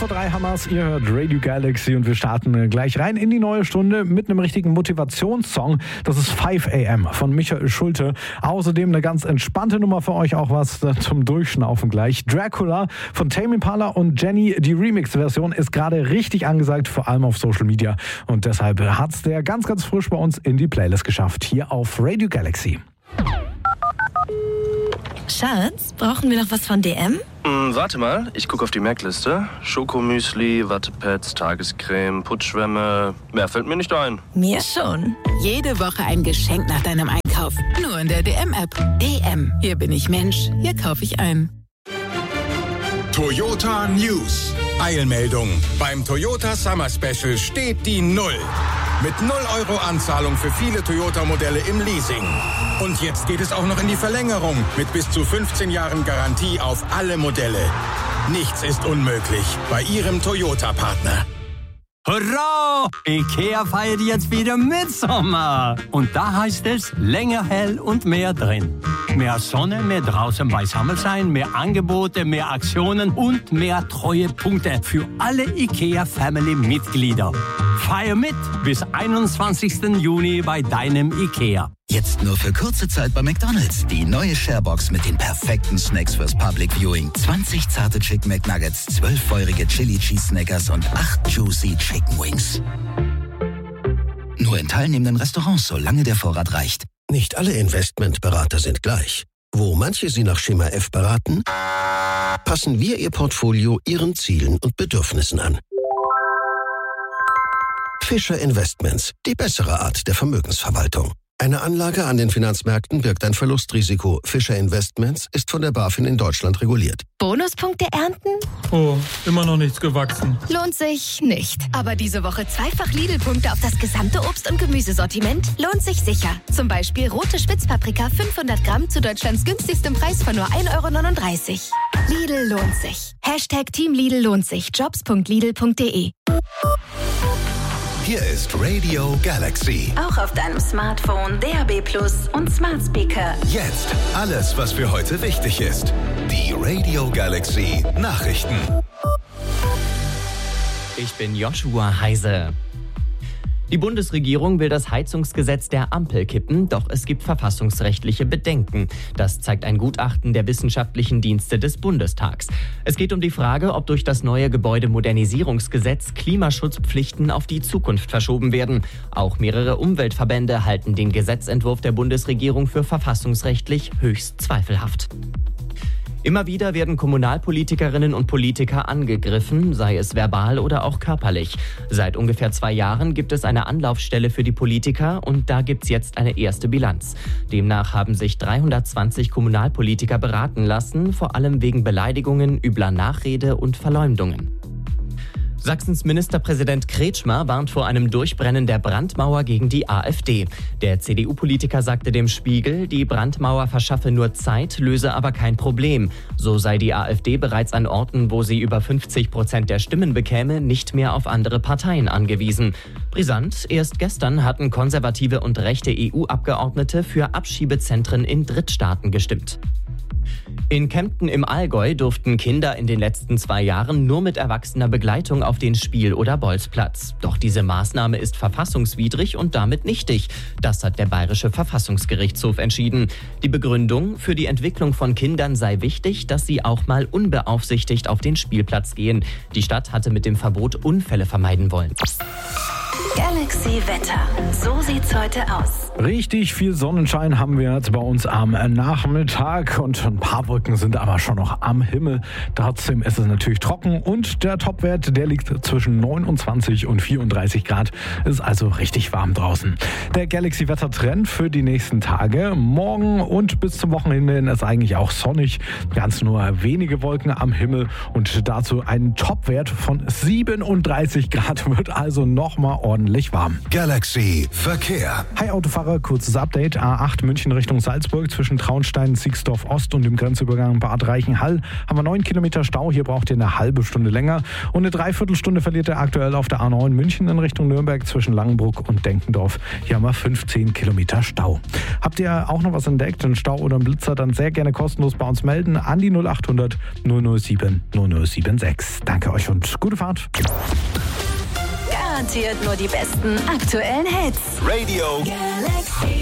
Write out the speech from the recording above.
3 Hammers, ihr hört Radio Galaxy und wir starten gleich rein in die neue Stunde mit einem richtigen Motivationssong. Das ist 5 AM von Michael Schulte. Außerdem eine ganz entspannte Nummer für euch, auch was zum Durchschnaufen gleich. Dracula von Tame Impala und Jenny. Die Remix-Version ist gerade richtig angesagt, vor allem auf Social Media. Und deshalb hat's der ganz, ganz frisch bei uns in die Playlist geschafft, hier auf Radio Galaxy. Schatz, brauchen wir noch was von DM? Warte mal, ich gucke auf die Merkliste. Schokomüsli, Wattepads, Tagescreme, Putzschwämme. Mehr fällt mir nicht ein. Mir schon. Jede Woche ein Geschenk nach deinem Einkauf. Nur in der DM-App. DM. Hier bin ich Mensch. Hier kaufe ich ein. Toyota News. Eilmeldung. Beim Toyota Summer Special steht die 0. Mit 0 € Anzahlung für viele Toyota-Modelle im Leasing. Und jetzt geht es auch noch in die Verlängerung mit bis zu 15 Jahren Garantie auf alle Modelle. Nichts ist unmöglich bei Ihrem Toyota-Partner. Hurra! IKEA feiert jetzt wieder Mitsommer. Und da heißt es länger hell und mehr drin. Mehr Sonne, mehr draußen beisammen sein, mehr Angebote, mehr Aktionen und mehr Treuepunkte für alle IKEA-Family-Mitglieder. Feier mit bis 21. Juni bei deinem IKEA. Jetzt nur für kurze Zeit bei McDonald's. Die neue Sharebox mit den perfekten Snacks fürs Public Viewing. 20 zarte Chicken McNuggets, 12 feurige Chili Cheese Snackers und 8 Juicy Chicken Wings. Nur in teilnehmenden Restaurants, solange der Vorrat reicht. Nicht alle Investmentberater sind gleich. Wo manche Sie nach Schema F beraten, passen wir Ihr Portfolio Ihren Zielen und Bedürfnissen an. Fischer Investments, die bessere Art der Vermögensverwaltung. Eine Anlage an den Finanzmärkten birgt ein Verlustrisiko. Fischer Investments ist von der BaFin in Deutschland reguliert. Bonuspunkte ernten? Oh, immer noch nichts gewachsen. Lohnt sich nicht. Aber diese Woche zweifach Lidl-Punkte auf das gesamte Obst- und Gemüsesortiment lohnt sich sicher. Zum Beispiel rote Spitzpaprika 500 Gramm zu Deutschlands günstigstem Preis von nur 1,39 €. Lidl lohnt sich. #Team Lidl lohnt sich. Jobs.lidl.de. Hier ist Radio Galaxy. Auch auf deinem Smartphone, DAB+ und Smart Speaker. Jetzt alles, was für heute wichtig ist. Die Radio Galaxy Nachrichten. Ich bin Joshua Heise. Die Bundesregierung will das Heizungsgesetz der Ampel kippen, doch es gibt verfassungsrechtliche Bedenken. Das zeigt ein Gutachten der wissenschaftlichen Dienste des Bundestags. Es geht um die Frage, ob durch das neue Gebäudemodernisierungsgesetz Klimaschutzpflichten auf die Zukunft verschoben werden. Auch mehrere Umweltverbände halten den Gesetzentwurf der Bundesregierung für verfassungsrechtlich höchst zweifelhaft. Immer wieder werden Kommunalpolitikerinnen und Politiker angegriffen, sei es verbal oder auch körperlich. Seit ungefähr 2 Jahren gibt es eine Anlaufstelle für die Politiker und da gibt's jetzt eine erste Bilanz. Demnach haben sich 320 Kommunalpolitiker beraten lassen, vor allem wegen Beleidigungen, übler Nachrede und Verleumdungen. Sachsens Ministerpräsident Kretschmer warnt vor einem Durchbrennen der Brandmauer gegen die AfD. Der CDU-Politiker sagte dem Spiegel, die Brandmauer verschaffe nur Zeit, löse aber kein Problem. So sei die AfD bereits an Orten, wo sie über 50% der Stimmen bekäme, nicht mehr auf andere Parteien angewiesen. Brisant, erst gestern hatten konservative und rechte EU-Abgeordnete für Abschiebezentren in Drittstaaten gestimmt. In Kempten im Allgäu durften Kinder in den letzten 2 Jahren nur mit erwachsener Begleitung auf den Spiel- oder Bolzplatz. Doch diese Maßnahme ist verfassungswidrig und damit nichtig. Das hat der Bayerische Verfassungsgerichtshof entschieden. Die Begründung: Für die Entwicklung von Kindern sei wichtig, dass sie auch mal unbeaufsichtigt auf den Spielplatz gehen. Die Stadt hatte mit dem Verbot Unfälle vermeiden wollen. Galaxy Wetter. So sieht's heute aus. Richtig viel Sonnenschein haben wir jetzt bei uns am Nachmittag und ein paar Wolken sind aber schon noch am Himmel. Trotzdem ist es natürlich trocken und der Topwert, der liegt zwischen 29 und 34 Grad. Ist also richtig warm draußen. Der Galaxy-Wetter-Trend für die nächsten Tage. Morgen und bis zum Wochenende ist eigentlich auch sonnig. Ganz nur wenige Wolken am Himmel und dazu ein Topwert von 37 Grad wird also nochmal ordentlich ordentlich warm. Galaxy Verkehr. Hi Autofahrer, kurzes Update. A8 München Richtung Salzburg zwischen Traunstein, Siegsdorf Ost und dem Grenzübergang Bad Reichenhall haben wir 9 Kilometer Stau. Hier braucht ihr eine halbe Stunde länger. Und eine Dreiviertelstunde verliert ihr aktuell auf der A9 München in Richtung Nürnberg zwischen Langenbruck und Denkendorf. Hier haben wir 15 Kilometer Stau. Habt ihr auch noch was entdeckt, einen Stau oder einen Blitzer, dann sehr gerne kostenlos bei uns melden an die 0800 007 0076. Danke euch und gute Fahrt. Garantiert nur die besten aktuellen Hits. Radio Galaxy.